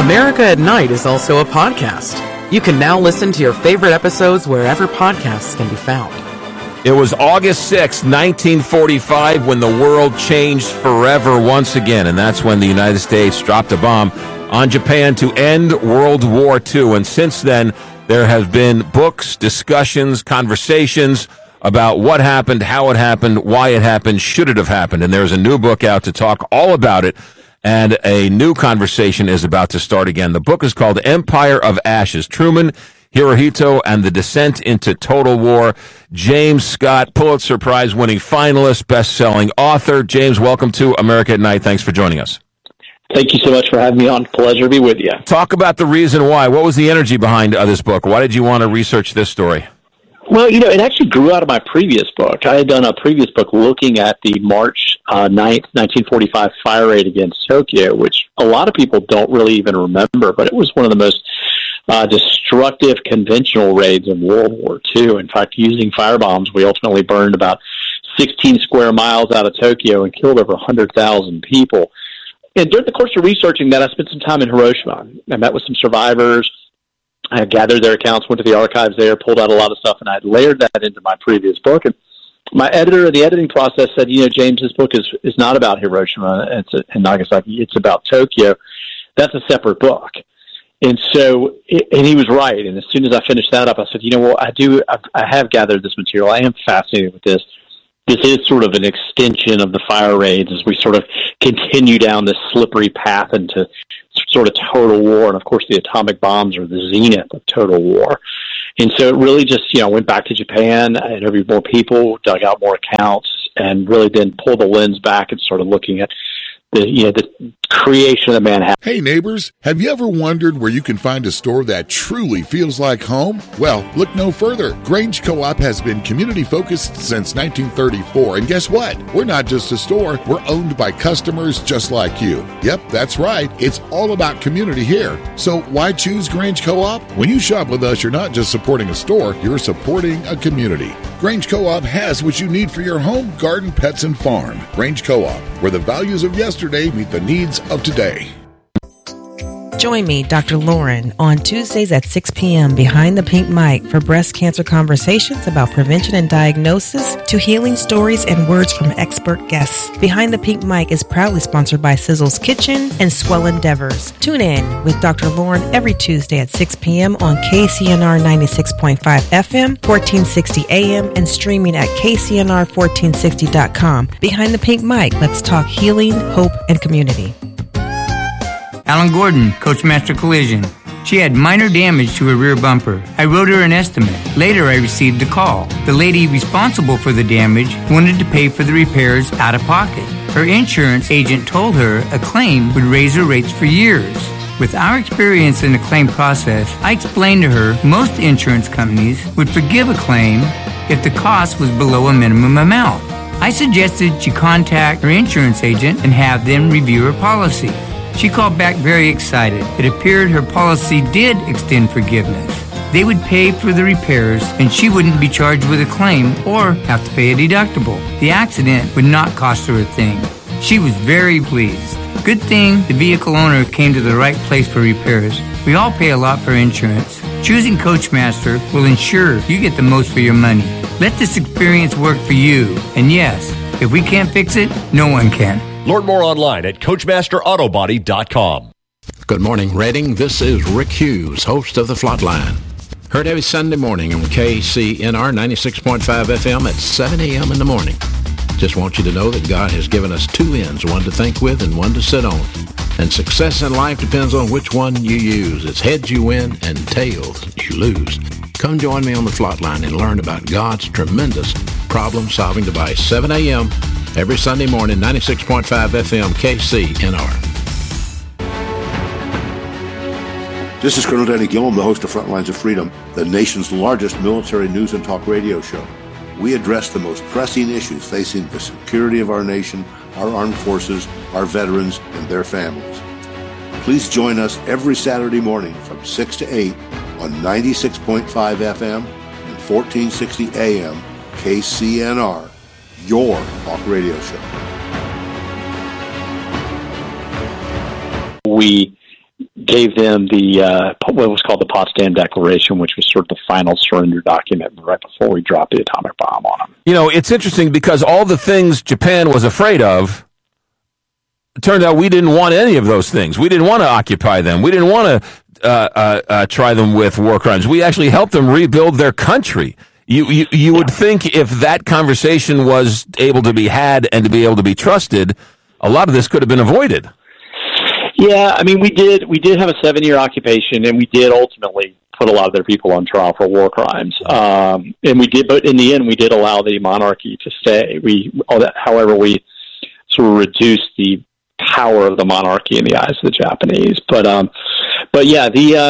America at Night is also a podcast. You can now listen to your favorite episodes wherever podcasts can be found. It was August 6, 1945, when the world changed forever once again, and that's when the United States dropped a bomb on Japan to end World War II. And since then, there have been books, discussions, conversations about what happened, how it happened, why it happened, should it have happened. And there's a new book out to talk all about it, and a new conversation is about to start again. The book is called Empire of Ashes, Truman, Hirohito, and the Descent into Total War. James Scott, Pulitzer Prize-winning finalist, best-selling author. James, welcome to America at Night. Thanks for joining us. Thank you so much for having me on. Pleasure to be with you. Talk about the reason why. What was the energy behind this book? Why did you want to research this story? Well, it actually grew out of my previous book. I had done a previous book looking at the March 9th, 1945 fire raid against Tokyo, which a lot of people don't really even remember, but it was one of the most destructive conventional raids in World War II. In fact, using firebombs, we ultimately burned about 16 square miles out of Tokyo and killed over 100,000 people. And during the course of researching that, I spent some time in Hiroshima. I met with some survivors. I gathered their accounts, went to the archives there, pulled out a lot of stuff, and I layered that into my previous book. And my editor in the editing process said, James, this book is not about Hiroshima and Nagasaki. It's about Tokyo. That's a separate book. And so, and he was right. And as soon as I finished that up, I said, I have gathered this material. I am fascinated with this. This is sort of an extension of the fire raids as we sort of continue down this slippery path into sort of total war. And of course, the atomic bombs are the zenith of total war. And so it really just, went back to Japan. I interviewed more people, dug out more accounts, and really then pulled the lens back and started looking at the creation of Manhattan. Hey neighbors, have you ever wondered where you can find a store that truly feels like home? Well, look no further. Grange Co-op has been community focused since 1934, and guess what? We're not just a store, we're owned by customers just like you. Yep, that's right. It's all about community here. So why choose Grange Co-op? When you shop with us, you're not just supporting a store, you're supporting a community. Grange Co-op has what you need for your home, garden, pets, and farm. Grange Co-op, where the values of yesterday meet the needs of today. Join me, Dr. Lauren, on Tuesdays at 6 p.m. behind the pink mic for breast cancer conversations about prevention and diagnosis to healing stories and words from expert guests. Behind the Pink Mic is proudly sponsored by Sizzle's Kitchen and Swell Endeavors. Tune in with Dr. Lauren every Tuesday at 6 p.m. on KCNR 96.5 FM, 1460 AM, and streaming at KCNR1460.com. Behind the Pink Mic, let's talk healing, hope, and community. Alan Gordon, Coachmaster Collision. She had minor damage to her rear bumper. I wrote her an estimate. Later, I received a call. The lady responsible for the damage wanted to pay for the repairs out of pocket. Her insurance agent told her a claim would raise her rates for years. With our experience in the claim process, I explained to her most insurance companies would forgive a claim if the cost was below a minimum amount. I suggested she contact her insurance agent and have them review her policy. She called back very excited. It appeared her policy did extend forgiveness. They would pay for the repairs, and she wouldn't be charged with a claim or have to pay a deductible. The accident would not cost her a thing. She was very pleased. Good thing the vehicle owner came to the right place for repairs. We all pay a lot for insurance. Choosing Coachmaster will ensure you get the most for your money. Let this experience work for you. And yes, if we can't fix it, no one can. Learn more online at CoachmasterAutobody.com. Good morning, Reading. This is Rick Hughes, host of The Flatline. Heard every Sunday morning on KCNR 96.5 FM at 7 a.m. in the morning. Just want you to know that God has given us two ends, one to think with and one to sit on. And success in life depends on which one you use. It's heads you win and tails you lose. Come join me on The Flatline and learn about God's tremendous problem-solving device. 7 a.m. every Sunday morning, 96.5 FM, KCNR. This is Colonel Danny Gillum, the host of Frontlines of Freedom, the nation's largest military news and talk radio show. We address the most pressing issues facing the security of our nation, our armed forces, our veterans, and their families. Please join us every Saturday morning from 6 to 8 on 96.5 FM and 1460 AM, KCNR, your talk radio show. We gave them the what was called the Potsdam Declaration, which was sort of the final surrender document right before we dropped the atomic bomb on them. You know, it's interesting because all the things Japan was afraid of, it turned out we didn't want any of those things. We didn't want to occupy them. We didn't want to try them with war crimes. We actually helped them rebuild their country. You would think if that conversation was able to be had and to be able to be trusted, a lot of this could have been avoided. Yeah, I mean, we did have a 7-year occupation, and we did ultimately put a lot of their people on trial for war crimes. And we did, but in the end, we did allow the monarchy to stay. However, we sort of reduced the power of the monarchy in the eyes of the Japanese. But yeah,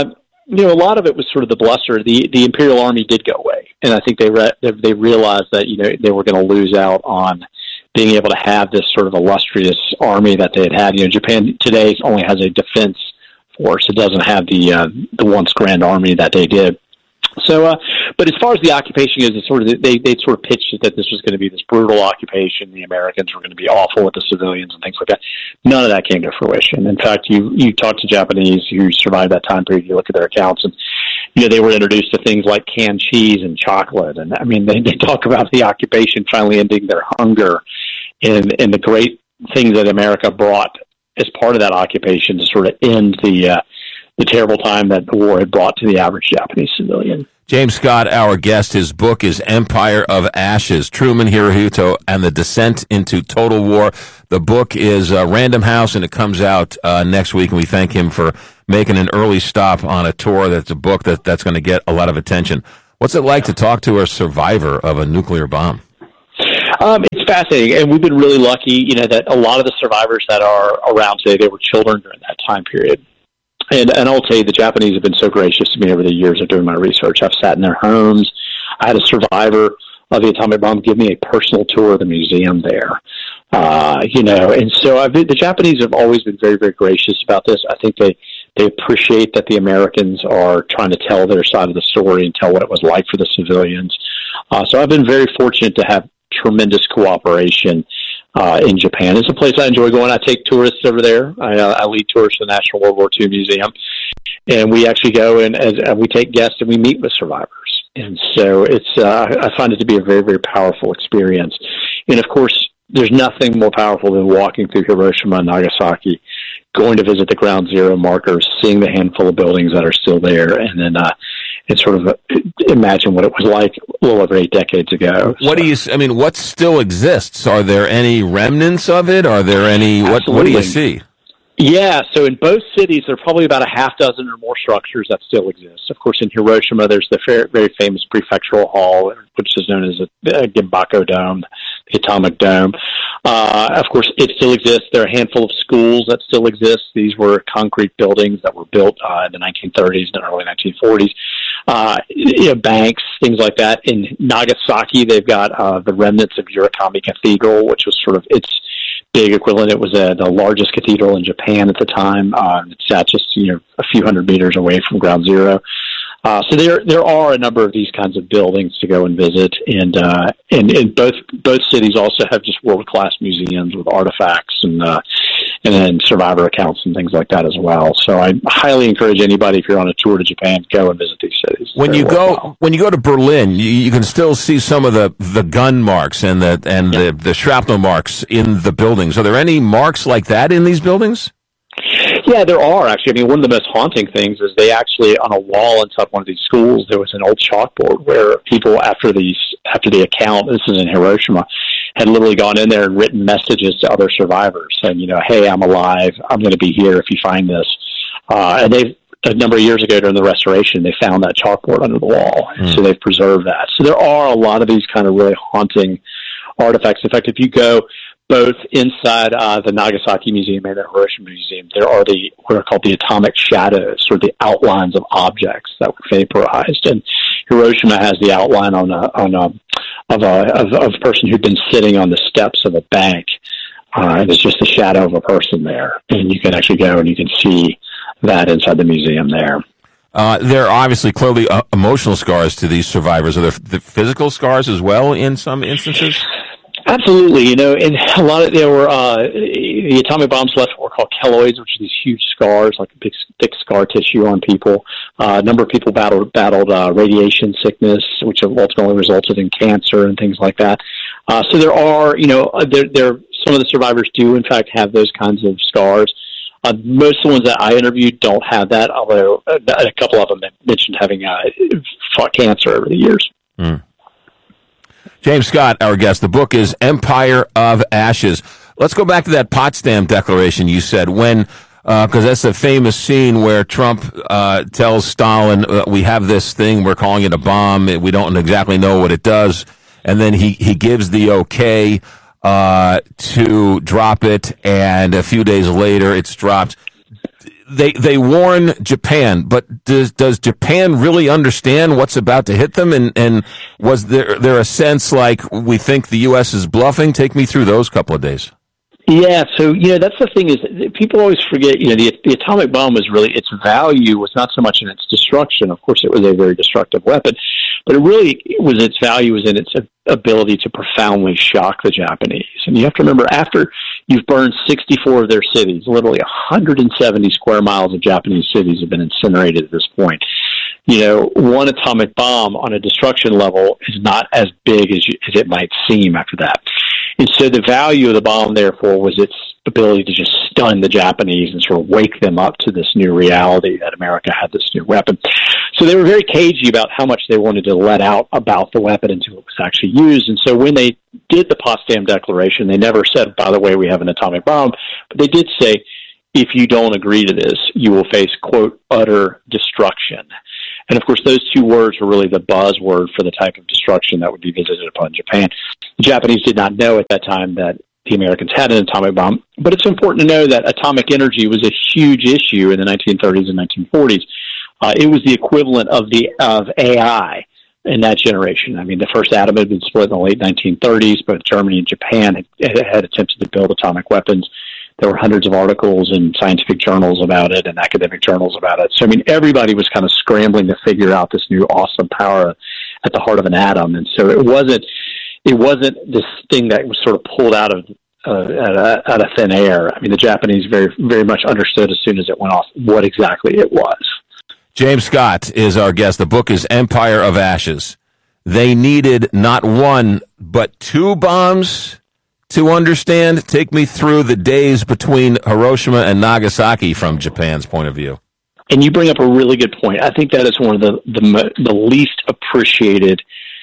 a lot of it was sort of the bluster. The Imperial Army did go away, and I think they realized that they were going to lose out on being able to have this sort of illustrious army that they had. Japan today only has a defense force; it doesn't have the once grand army that they did. So, but as far as the occupation is, they sort of pitched it that this was going to be this brutal occupation. The Americans were going to be awful with the civilians and things like that. None of that came to fruition. In fact, you talk to Japanese who survived that time period. You look at their accounts, and they were introduced to things like canned cheese and chocolate. And I mean, they talk about the occupation finally ending their hunger, and the great things that America brought as part of that occupation to sort of end the terrible time that the war had brought to the average Japanese civilian. James Scott, our guest, his book is Empire of Ashes, Truman, Hirohito, and the Descent into Total War. The book is Random House, and it comes out next week, and we thank him for making an early stop on a tour. That's a book that's going to get a lot of attention. What's it like to talk to a survivor of a nuclear bomb? It's fascinating, and we've been really lucky, that a lot of the survivors that are around today, they were children during that time period. And I'll tell you, the Japanese have been so gracious to me over the years of doing my research. I've sat in their homes. I had a survivor of the atomic bomb give me a personal tour of the museum there. And so the Japanese have always been very, very gracious about this. I think they appreciate that the Americans are trying to tell their side of the story and tell what it was like for the civilians. So I've been very fortunate to have tremendous cooperation in Japan. It's a place I enjoy going. I take tourists over there. I lead tours to the National World War II Museum, and we actually go and we take guests and we meet with survivors. And so I find it to be a very, very powerful experience. And of course, there's nothing more powerful than walking through Hiroshima and Nagasaki, going to visit the ground zero markers, seeing the handful of buildings that are still there, and then and sort of imagine what it was like a little over 8 decades ago. What still exists? Are there any remnants of it? Are there any, what do you see? Yeah, so in both cities, there are probably about a half dozen or more structures that still exist. Of course, in Hiroshima, there's the very famous prefectural hall, which is known as the Gimbako Dome, the Atomic Dome. Of course, it still exists. There are a handful of schools that still exist. These were concrete buildings that were built in the 1930s and early 1940s. Banks, things like that. In Nagasaki, they've got the remnants of Urakami Cathedral, which was sort of its big equivalent. It was the largest cathedral in Japan at the time. It sat just a few hundred meters away from ground zero. So there are a number of these kinds of buildings to go and visit, and both cities also have just world-class museums with artifacts and then survivor accounts and things like that as well. So I highly encourage anybody, if you're on a tour to Japan, go and visit these cities. When you go to Berlin, you can still see some of the gun marks and the shrapnel marks in the buildings. Are there any marks like that in these buildings? Yeah, there are actually. I mean, one of the most haunting things is they actually, on a wall inside one of these schools, there was an old chalkboard where people after the account, this is in Hiroshima, had literally gone in there and written messages to other survivors saying, hey, I'm alive. I'm going to be here if you find this. And a number of years ago during the restoration, they found that chalkboard under the wall. So they've preserved that. So there are a lot of these kind of really haunting artifacts. In fact, if you go both inside the Nagasaki Museum and the Hiroshima Museum, there are what are called the atomic shadows, or the outlines of objects that were vaporized. And Hiroshima has the outline of a person who'd been sitting on the steps of a bank. And it's just the shadow of a person there, and you can actually go and you can see that inside the museum there. There are obviously clearly emotional scars to these survivors. Are there the physical scars as well in some instances? Absolutely. And a lot of there were the atomic bombs left what were called keloids, which are these huge scars, like big thick scar tissue on people. A number of people battled radiation sickness, which ultimately resulted in cancer and things like that. So there are, there some of the survivors do in fact have those kinds of scars. Most of the ones that I interviewed don't have that, although a couple of them mentioned having fought cancer over the years. Mm. James Scott, our guest. The book is Empire of Ashes. Let's go back to that Potsdam Declaration you said, because that's a famous scene where Trump tells Stalin, we have this thing, we're calling it a bomb, we don't exactly know what it does, and then he gives the okay to drop it, and a few days later it's dropped. They warn Japan, but does Japan really understand what's about to hit them? And was there a sense like we think the U.S. is bluffing? Take me through those couple of days. Yeah, so that's the thing is people always forget. The atomic bomb was really its value was not so much in its destruction. Of course, it was a very destructive weapon, but its value was in its ability to profoundly shock the Japanese. And you have to remember, after you've burned 64 of their cities, literally 170 square miles of Japanese cities have been incinerated at this point. One atomic bomb on a destruction level is not as big as it might seem after that. And so the value of the bomb, therefore, was its ability to just stun the Japanese and sort of wake them up to this new reality that America had this new weapon. So they were very cagey about how much they wanted to let out about the weapon until it was actually used. And so when they did the Potsdam Declaration, they never said, by the way, we have an atomic bomb, but they did say, if you don't agree to this, you will face, quote, utter destruction. And, of course, those two words were really the buzzword for the type of destruction that would be visited upon Japan. The Japanese did not know at that time that the Americans had an atomic bomb, but it's important to know that atomic energy was a huge issue in the 1930s and 1940s. It was the equivalent of AI in that generation. I mean, the first atom had been split in the late 1930s. Both Germany and Japan had attempted to build atomic weapons. There were hundreds of articles in scientific journals about it and academic journals about it. So, I mean, everybody was kind of scrambling to figure out this new awesome power at the heart of an atom. And so it wasn't this thing that was sort of pulled out of thin air. I mean, the Japanese very, very much understood as soon as it went off what exactly it was. James Scott is our guest. The book is Empire of Ashes. They needed not one, but two bombs to understand. Take me through the days between Hiroshima and Nagasaki from Japan's point of view. And you bring up a really good point. I think that is one of the least appreciated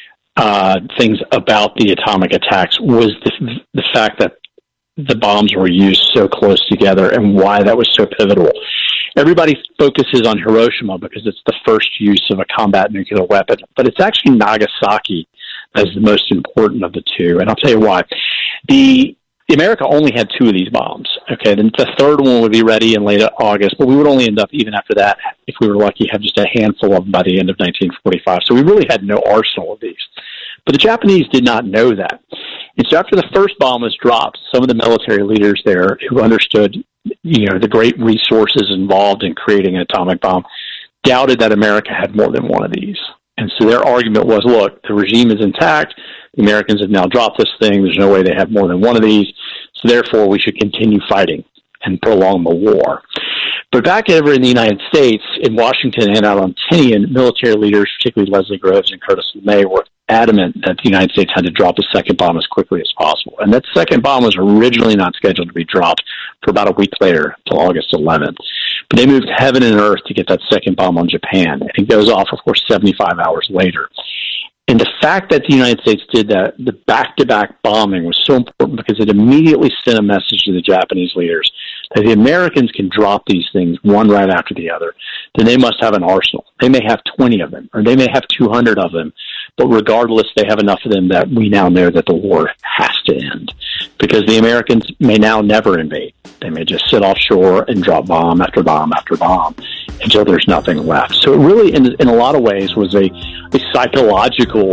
things about the atomic attacks was the fact that the bombs were used so close together and why that was so pivotal. Everybody focuses on Hiroshima because it's the first use of a combat nuclear weapon, but it's actually Nagasaki as the most important of the two, and I'll tell you why. The America only had two of these bombs. Okay, then the third one would be ready in late August, but we would only end up, even after that, if we were lucky, have just a handful of them by the end of 1945. So we really had no arsenal of these. But the Japanese did not know that. And so after the first bomb was dropped, some of the military leaders there who understood, the great resources involved in creating an atomic bomb doubted that America had more than one of these. And so their argument was, look, the regime is intact. The Americans have now dropped this thing. There's no way they have more than one of these. So therefore, we should continue fighting and prolong the war. But back over in the United States, in Washington and out on Tinian, military leaders, particularly Leslie Groves and Curtis LeMay, were adamant that the United States had to drop the second bomb as quickly as possible. And that second bomb was originally not scheduled to be dropped for about a week later, until August 11th. But they moved heaven and earth to get that second bomb on Japan. And it goes off, of course, 75 hours later. And the fact that the United States did that, the back-to-back bombing, was so important because it immediately sent a message to the Japanese leaders that the Americans can drop these things one right after the other. Then they must have an arsenal. They may have 20 of them, or they may have 200 of them, but regardless, they have enough of them that we now know that the war has to end. Because the Americans may now never invade. They may just sit offshore and drop bomb after bomb after bomb until there's nothing left. So it really, in a lot of ways, was a psychological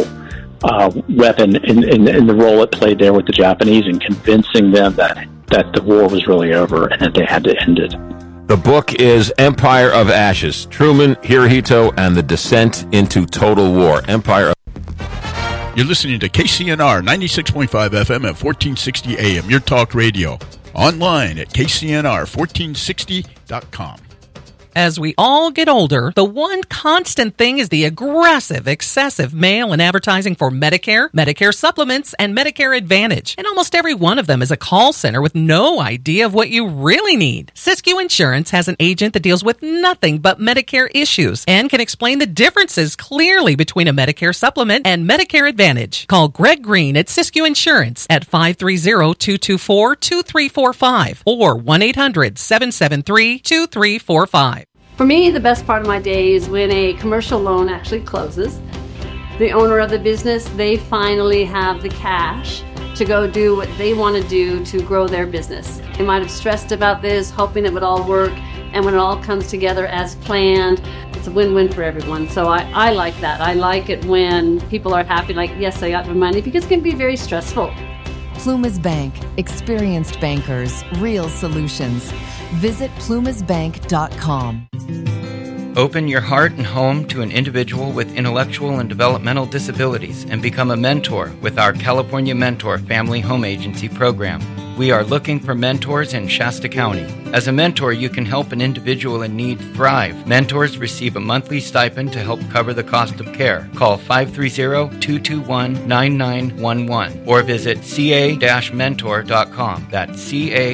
weapon in the role it played there with the Japanese in convincing them that the war was really over and that they had to end it. The book is Empire of Ashes, Truman, Hirohito, and the Descent into Total War. You're listening to KCNR 96.5 FM at 1460 AM, your talk radio. Online at kcnr1460.com. As we all get older, the one constant thing is the aggressive, excessive mail and advertising for Medicare, Medicare supplements, and Medicare Advantage. And almost every one of them is a call center with no idea of what you really need. Siskiyou Insurance has an agent that deals with nothing but Medicare issues and can explain the differences clearly between a Medicare supplement and Medicare Advantage. Call Greg Green at Siskiyou Insurance at 530-224-2345 or 1-800-773-2345. For me, the best part of my day is when a commercial loan actually closes. The owner of the business, they finally have the cash to go do what they want to do to grow their business. They might have stressed about this, hoping it would all work, and when it all comes together as planned, it's a win-win for everyone. So I like that. I like it when people are happy, like, yes, I got my money, because it can be very stressful. Plumas Bank. Experienced bankers. Real solutions. Visit plumasbank.com. Open your heart and home to an individual with intellectual and developmental disabilities and become a mentor with our California Mentor Family Home Agency program. We are looking for mentors in Shasta County. As a mentor, you can help an individual in need thrive. Mentors receive a monthly stipend to help cover the cost of care. Call 530-221-9911 or visit ca-mentor.com. That's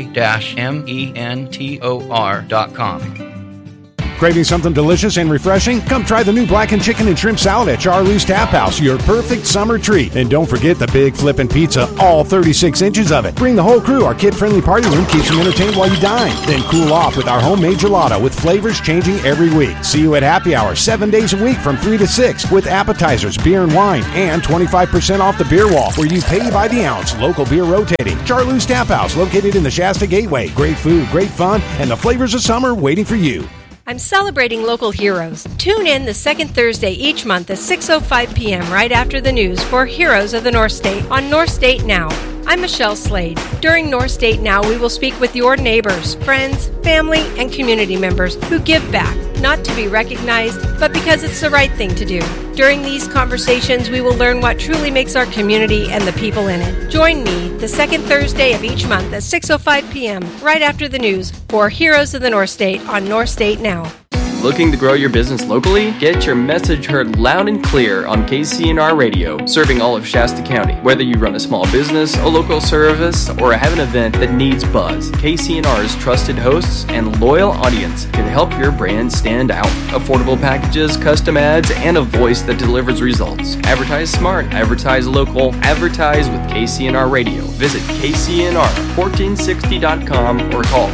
ca-mentor.com. Craving something delicious and refreshing? Come try the new blackened chicken and shrimp salad at Charlie's Tap House, your perfect summer treat. And don't forget the big flippin' pizza, all 36 inches of it. Bring the whole crew. Our kid-friendly party room keeps you entertained while you dine. Then cool off with our homemade gelato with flavors changing every week. See you at Happy Hour 7 days a week from 3 to 6 with appetizers, beer and wine, and 25% off the beer wall where you pay by the ounce. Local beer rotating. Charlie's Tap House, located in the Shasta Gateway. Great food, great fun, and the flavors of summer waiting for you. I'm celebrating local heroes. Tune in the second Thursday each month at 6:05 p.m. right after the news for Heroes of the North State on North State Now. I'm Michelle Slade. During North State Now, we will speak with your neighbors, friends, family, and community members who give back, not to be recognized, but because it's the right thing to do. During these conversations, we will learn what truly makes our community and the people in it. Join me the second Thursday of each month at 6:05 p.m. right after the news for Heroes of the North State on North State Now. Looking to grow your business locally? Get your message heard loud and clear on KCNR Radio, serving all of Shasta County. Whether you run a small business, a local service, or have an event that needs buzz, KCNR's trusted hosts and loyal audience can help your brand stand out. Affordable packages, custom ads, and a voice that delivers results. Advertise smart, advertise local, advertise with KCNR Radio. Visit KCNR1460.com or call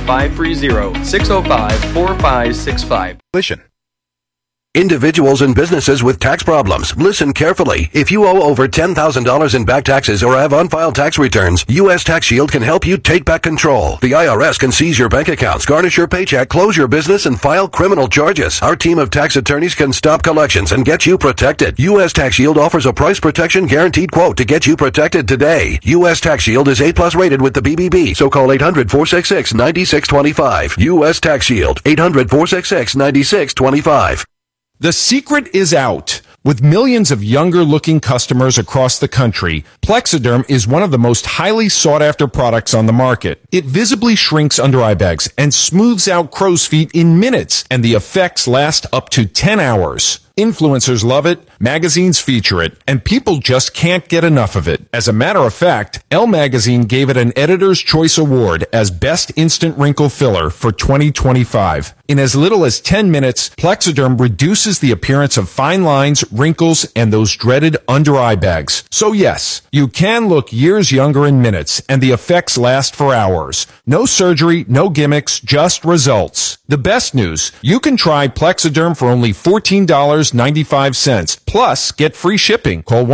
530-605-4565. Individuals and businesses with tax problems, listen carefully. If you owe over $10,000 in back taxes or have unfiled tax returns, U.S. Tax Shield can help you take back control. The IRS can seize your bank accounts, garnish your paycheck, close your business, and file criminal charges. Our team of tax attorneys can stop collections and get you protected. U.S. Tax Shield offers a price protection guaranteed quote to get you protected today. U.S. Tax Shield is A+ rated with the BBB, so call 800-466-9625. U.S. Tax Shield, 800-466-9625. The secret is out. With millions of younger-looking customers across the country, Plexiderm is one of the most highly sought-after products on the market. It visibly shrinks under eye bags and smooths out crow's feet in minutes, and the effects last up to 10 hours. Influencers love it, magazines feature it, and people just can't get enough of it. As a matter of fact, Elle Magazine gave it an Editor's Choice Award as Best Instant Wrinkle Filler for 2025. In as little as 10 minutes, Plexiderm reduces the appearance of fine lines, wrinkles, and those dreaded under-eye bags. So yes, you can look years younger in minutes, and the effects last for hours. No surgery, no gimmicks, just results. The best news, you can try Plexiderm for only $14.95, plus get free shipping. Call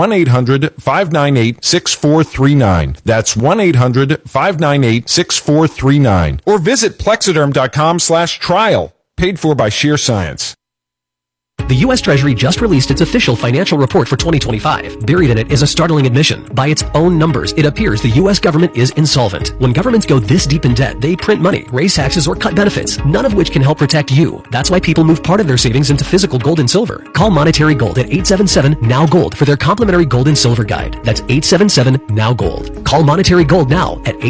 1-800-598-6439. That's 1-800-598-6439. Or visit Plexiderm.com/trial. Paid for by Sheer Science. The U.S. Treasury just released its official financial report for 2025. Buried in it is a startling admission. By its own numbers, it appears the U.S. government is insolvent. When governments go this deep in debt, they print money, raise taxes, or cut benefits, none of which can help protect you. That's why people move part of their savings into physical gold and silver. Call Monetary Gold at 877-NOW-GOLD for their complimentary gold and silver guide. That's 877-NOW-GOLD. Call Monetary Gold now at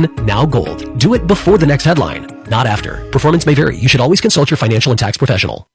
877-NOW-GOLD. Do it before the next headline, not after. Performance may vary. You should always consult your financial and tax professional.